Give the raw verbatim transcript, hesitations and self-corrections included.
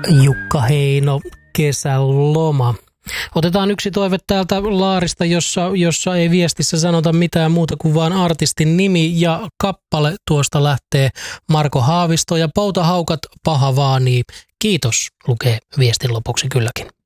Jukka Heino, kesäloma. Otetaan yksi toive täältä Laarista, jossa, jossa ei viestissä sanota mitään muuta kuin vaan artistin nimi ja kappale. Tuosta lähtee Marko Haavisto ja Poutahaukat paha vaanii. Kiitos, lukee viestin lopuksi kylläkin.